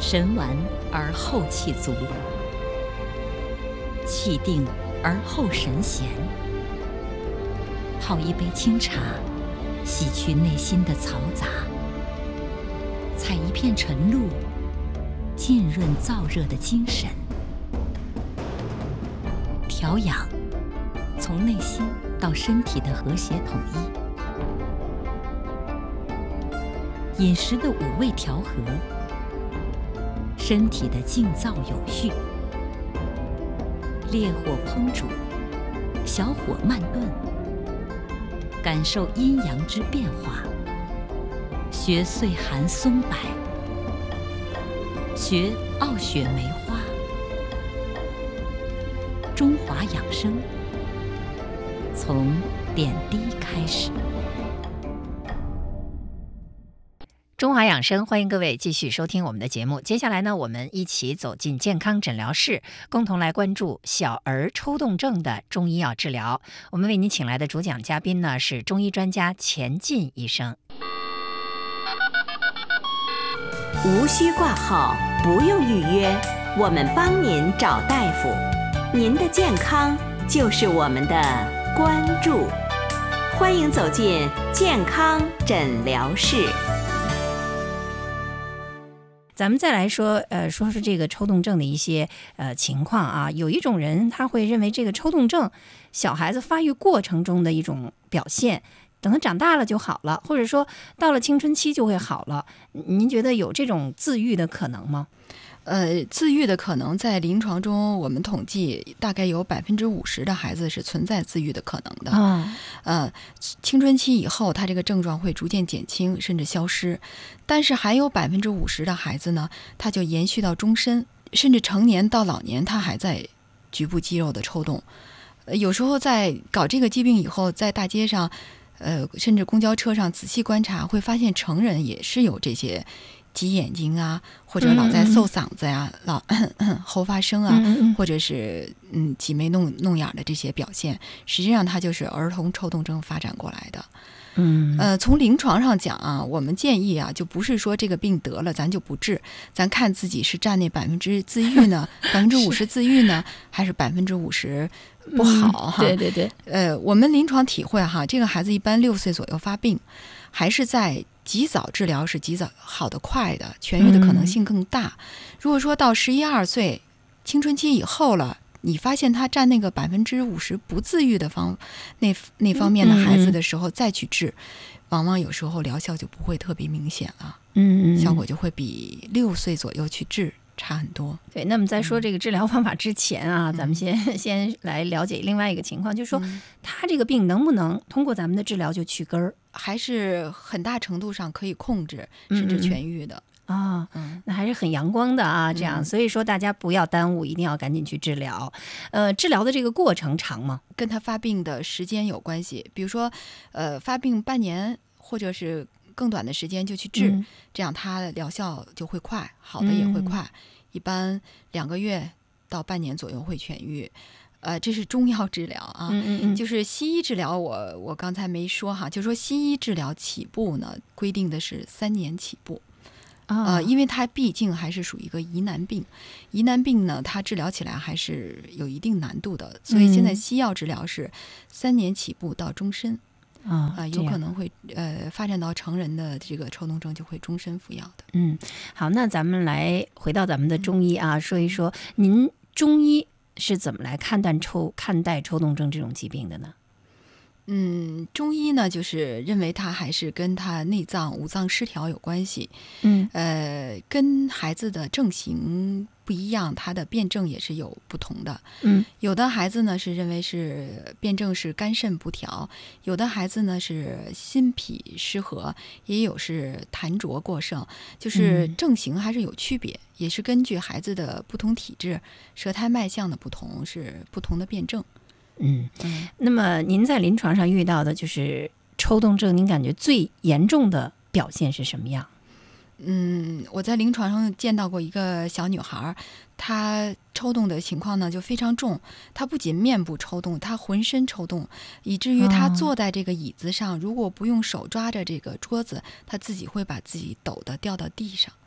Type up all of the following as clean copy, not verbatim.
神完而后气足，气定而后神闲。泡一杯清茶，洗去内心的嘈杂；采一片晨露，浸润燥热的精神。调养，从内心到身体的和谐统一；饮食的五味调和，身体的静躁有序。烈火烹煮，小火慢炖，感受阴阳之变化，学岁寒松柏，学傲雪梅花。中华养生，从点滴开始。 中华养生，欢迎各位继续收听我们的节目。接下来呢，我们一起走进健康诊疗室，共同来关注小儿抽动症的中医药治疗。我们为您请来的主讲嘉宾呢是中医专家钱进医生。 无需挂号，不用预约，我们帮您找大夫。您的健康就是我们的关注。欢迎走进健康诊疗室。 咱们再来说，说这个抽动症的一些情况啊。有一种人他会认为这个抽动症，小孩子发育过程中的一种表现，等他长大了就好了，或者说到了青春期就会好了。您觉得有这种自愈的可能吗？ 自愈的可能在临床中，我们统计大概有50%的孩子是存在自愈的可能的。青春期以后，他这个症状会逐渐减轻，甚至消失。但是还有50%的孩子呢，他就延续到终身，甚至成年到老年，他还在局部肌肉的抽动。有时候在搞这个疾病以后，在大街上，甚至公交车上仔细观察，会发现成人也是有这些挤眼睛啊，或者老在嗽嗓子呀，老喉发声啊，或者是挤眉弄眼的这些表现，实际上它就是儿童抽动症发展过来的。从临床上讲啊，我们建议啊，就不是说这个病得了咱就不治，咱看自己是占那50%自愈呢，50%自愈呢，还是50%不好哈？ 对对对。 我们临床体会哈，这个孩子一般6岁左右发病，还是在及早治疗是及早好得快的，痊愈的可能性更大。如果说到11、12岁青春期以后了，你发现他占那个50%不自愈的那方面的孩子的时候再去治，往往有时候疗效就不会特别明显了。效果就会比6岁左右去治差很多。 对，那么在说这个治疗方法之前啊，咱们先来了解另外一个情况，就是说他这个病能不能通过咱们的治疗就去根儿， 还是很大程度上可以控制甚至痊愈的。 那还是很阳光的啊，这样，所以说大家不要耽误，一定要赶紧去治疗。治疗的这个过程长吗？ 跟他发病的时间有关系，比如说发病半年或者是更短的时间就去治，这样他的疗效就会快，好的也会快，一般2个月到半年左右会痊愈。这是中药治疗啊，就是西医治疗我刚才没说哈，就是说西医治疗起步呢，规定的是3年起步。因为它毕竟还是属于一个疑难病，疑难病呢，它治疗起来还是有一定难度的，所以现在西药治疗是3年起步到终身。有可能会发展到成人的这个抽动症就会终身服药的。 好，那咱们来回到咱们的中医啊，说一说您中医是怎么来看待抽动症这种疾病的呢？ 中医呢，就是认为它还是跟它内脏五脏失调有关系。跟孩子的症型不一样，它的辩证也是有不同的。有的孩子呢是认为是辩证是肝肾不调，有的孩子呢是心脾失和，也有是痰浊过盛，就是症型还是有区别，也是根据孩子的不同体质、舌苔脉象的不同，是不同的辩证。 那么您在临床上遇到的就是抽动症，您感觉最严重的表现是什么样？ 我在临床上见到过一个小女孩，她抽动的情况呢就非常重，她不仅面部抽动，她浑身抽动，以至于她坐在这个椅子上，如果不用手抓着这个桌子，她自己会把自己抖得掉到地上。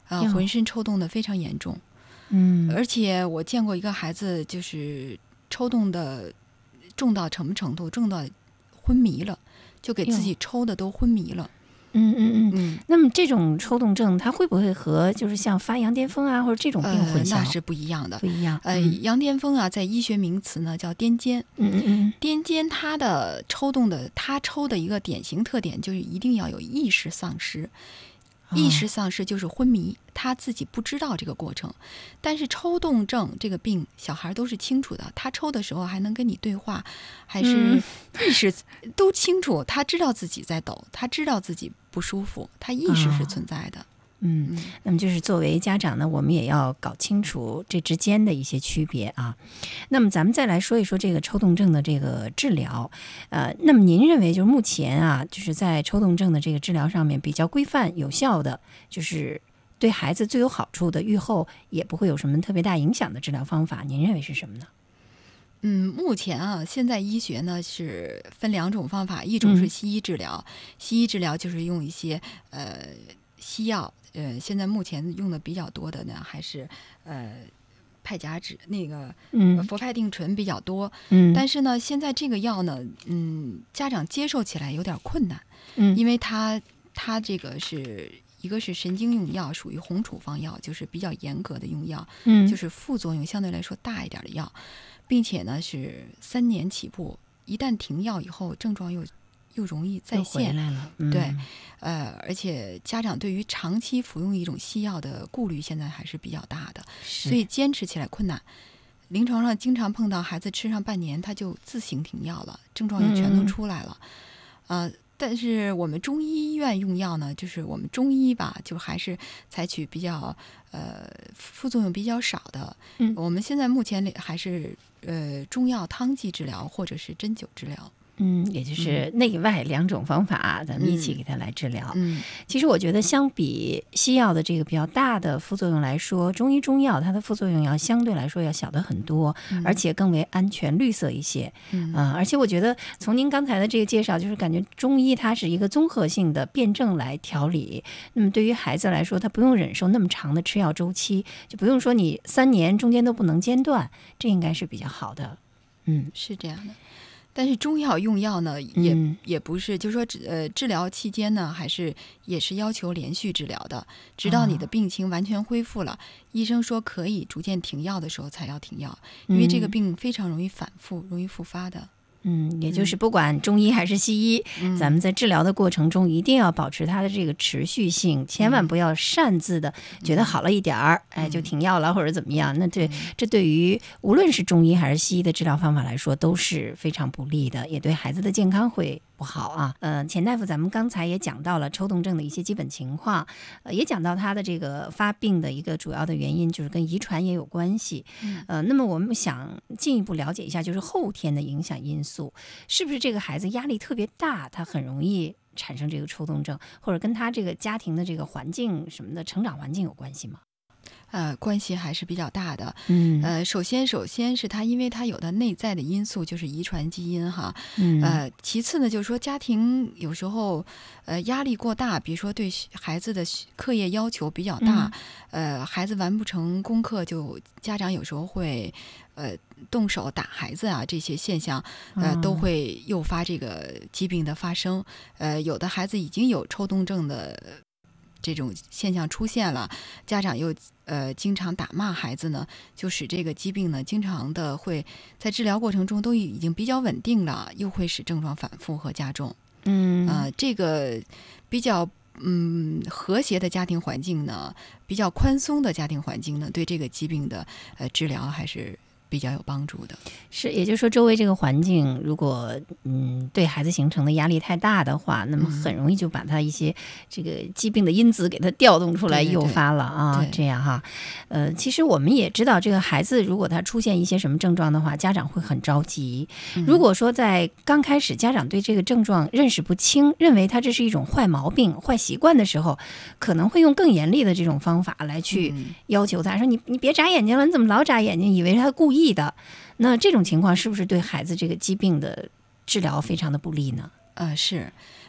浑身抽动的非常严重。而且我见过一个孩子，就是抽动的重到什么程度？重到昏迷了，就给自己抽的都昏迷了。 那么这种抽动症，它会不会和就是像发羊癫疯啊或者这种病混淆？ 那是不一样的， 不一样。 羊癫疯啊，在医学名词呢叫癫痫。癫痫它的抽动的，它抽的一个典型特点就是一定要有意识丧失。意识丧失就是昏迷，他自己不知道这个过程。但是抽动症这个病，小孩都是清楚的，他抽的时候还能跟你对话，还是意识都清楚，他知道自己在抖，他知道自己不舒服，他意识是存在的。 那么就是作为家长呢，我们也要搞清楚这之间的一些区别啊。那么咱们再来说一说这个抽动症的这个治疗。那么您认为就是目前啊，就是在抽动症的这个治疗上面比较规范有效的，就是对孩子最有好处的，预后也不会有什么特别大影响的治疗方法，您认为是什么呢？ 目前啊，现在医学呢是分2种方法，一种是西医治疗，西医治疗就是用一些西药。现在目前用的比较多的呢，还是派甲酯那个氟派定醇比较多。但是呢，现在这个药呢，家长接受起来有点困难。因为它这个是一个是神经用药，属于红处方药，就是比较严格的用药，就是副作用相对来说大一点的药，并且呢是3年起步，一旦停药以后，症状又容易再现。 回来了。 对，而且家长对于长期服用一种西药的顾虑现在还是比较大的，所以坚持起来困难。临床上经常碰到孩子吃上半年他就自行停药了，症状也全都出来了。但是我们中医医院用药呢，就是我们中医吧，就还是采取比较副作用比较少的。我们现在目前还是中药汤剂治疗或者是针灸治疗。 也就是内外2种方法，咱们一起给他来治疗。其实我觉得相比西药的这个比较大的副作用来说，中药它的副作用要相对来说要小的很多，而且更为安全绿色一些。而且我觉得从您刚才的这个介绍，就是感觉中医它是一个综合性的辩证来调理。那么对于孩子来说，他不用忍受那么长的吃药周期，就不用说你3年中间都不能间断，这应该是比较好的。 是这样的。但是中药用药呢，也不是，就是说治疗期间呢，也是要求连续治疗的，直到你的病情完全恢复了，医生说可以逐渐停药的时候才要停药，因为这个病非常容易反复，容易复发的。 也就是不管中医还是西医，咱们在治疗的过程中一定要保持它的这个持续性，千万不要擅自的觉得好了一点儿，就停药了或者怎么样。那这对于无论是中医还是西医的治疗方法来说都是非常不利的，也对孩子的健康会不好啊。钱大夫，咱们刚才也讲到了抽动症的一些基本情况，也讲到它的这个发病的一个主要的原因就是跟遗传也有关系。那么我们想进一步了解一下，就是后天的影响因素，是不是这个孩子压力特别大，他很容易产生这个抽动症，或者跟他这个家庭的这个环境什么的成长环境有关系吗？ 关系还是比较大的。首先是他，因为他有的内在的因素就是遗传基因哈。其次呢，就是说家庭有时候压力过大，比如说对孩子的课业要求比较大，孩子完不成功课，就家长有时候会动手打孩子啊，这些现象都会诱发这个疾病的发生。有的孩子已经有抽动症的这种现象出现了，家长又经常打骂孩子呢，就使这个疾病呢经常的会在治疗过程中都已经比较稳定了，又会使症状反复和加重。这个比较和谐的家庭环境呢，比较宽松的家庭环境呢，对这个疾病的治疗还是比较有帮助的。 是，也就是说周围这个环境如果对孩子形成的压力太大的话，那么很容易就把他一些这个疾病的因子给他调动出来，诱发了啊。这样哈。其实我们也知道，这个孩子如果他出现一些什么症状的话，家长会很着急。如果说在刚开始家长对这个症状认识不清，认为他这是一种坏毛病、坏习惯的时候，可能会用更严厉的这种方法来去要求他，说你别眨眼睛了，你怎么老眨眼睛？以为他故意的。那这种情况是不是对孩子这个疾病的治疗非常的不利呢？ 是，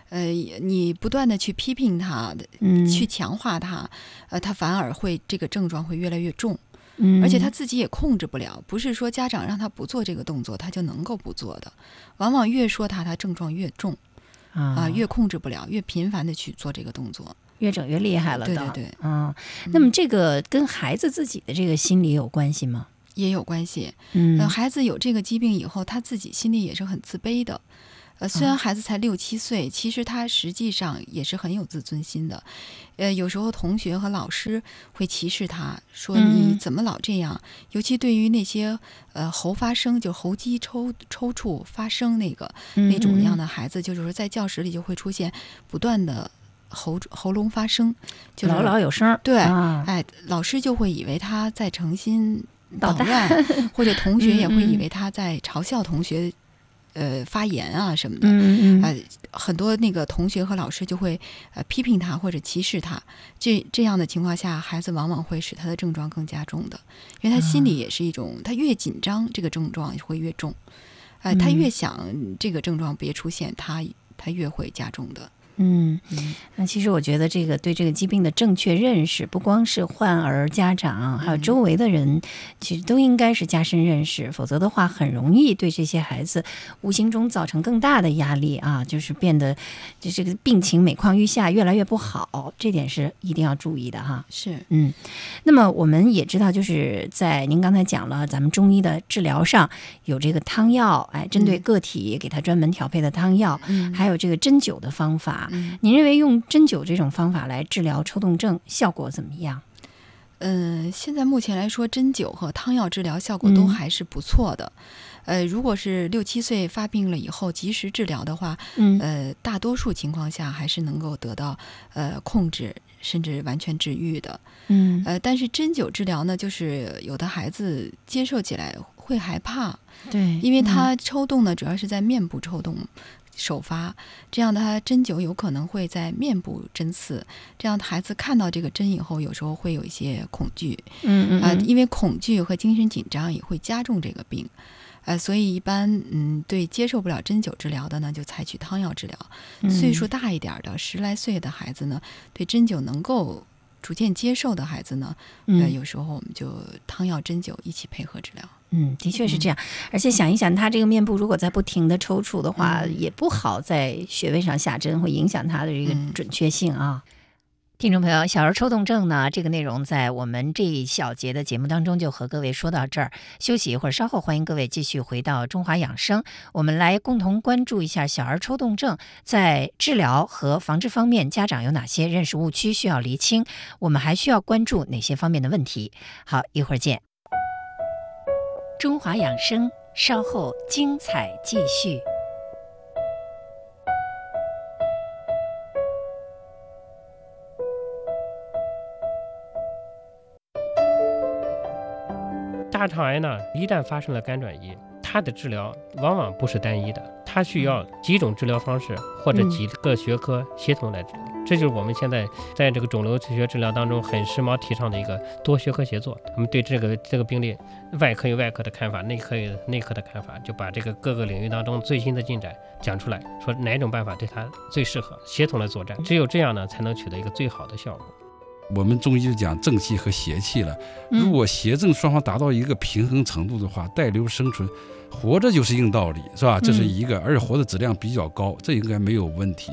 你不断的去批评他，去强化他，他反而会这个症状会越来越重。而且他自己也控制不了，不是说家长让他不做这个动作他就能够不做的，往往越说他症状越重越控制不了，越频繁的去做这个动作， 越整越厉害了的。 对， 那么这个跟孩子自己的这个心理有关系吗？ 也有关系。孩子有这个疾病以后，他自己心里也是很自卑的。虽然孩子才6、7岁，其实他实际上也是很有自尊心的。有时候同学和老师会歧视他，说你怎么老这样？尤其对于那些喉发声，就喉肌抽搐发声那种样的孩子，就是说在教室里就会出现不断的喉咙发声，就是老有声。 对，老师就会以为他在诚心捣乱，或者同学也会以为他在嘲笑同学。发言啊什么的，很多那个同学和老师就会批评他或者歧视他。这样的情况下，孩子往往会使他的症状更加重的，因为他心里也是一种，他越紧张，这个症状会越重。他越想这个症状别出现，他越会加重的。 那其实我觉得这个对这个疾病的正确认识，不光是患儿家长，还有周围的人，其实都应该是加深认识，否则的话很容易对这些孩子无形中造成更大的压力啊，就是变得就这个病情每况愈下，越来越不好，这点是一定要注意的哈。 是， 那么我们也知道，就是在您刚才讲了，咱们中医的治疗上有这个汤药，针对个体给他专门调配的汤药，还有这个针灸的方法。您认为用针灸这种方法来治疗抽动症效果怎么样？ 现在目前来说，针灸和汤药治疗效果都还是不错的。如果是6、7岁发病了以后及时治疗的话，大多数情况下还是能够得到控制，甚至完全治愈的。但是针灸治疗呢，就是有的孩子接受起来会害怕， 对， 因为他抽动呢，主要是在面部抽动。首发，这样的他针灸有可能会在面部针刺，这样孩子看到这个针以后，有时候会有一些恐惧，因为恐惧和精神紧张也会加重这个病，所以一般对接受不了针灸治疗的呢，就采取汤药治疗。岁数大一点的10来岁的孩子呢，对针灸能够逐渐接受的孩子呢，有时候我们就汤药针灸一起配合治疗。 的确是这样，而且想一想，他这个面部如果在不停的抽搐的话，也不好在穴位上下针，会影响他的这个准确性啊。听众朋友，小儿抽动症呢，这个内容在我们这一小节的节目当中就和各位说到这儿，休息一会儿，稍后欢迎各位继续回到中华养生，我们来共同关注一下小儿抽动症在治疗和防治方面，家长有哪些认识误区需要厘清，我们还需要关注哪些方面的问题。好，一会儿见。中华养生，稍后精彩继续。 大肠癌呢，一旦发生了肝转移，它的治疗往往不是单一的，它需要几种治疗方式或者几个学科协同来治疗。这就是我们现在在这个肿瘤学治疗当中很时髦提倡的一个多学科协作。我们对这个病例，外科有外科的看法，内科有内科的看法，就把这个各个领域当中最新的进展讲出来，说哪种办法对它最适合，协同来作战。只有这样呢，才能取得一个最好的效果。 我们中医就讲正气和邪气了，如果邪正双方达到一个平衡程度的话，带瘤生存，活着就是硬道理，是吧？这是一个，而且活的质量比较高，这应该没有问题。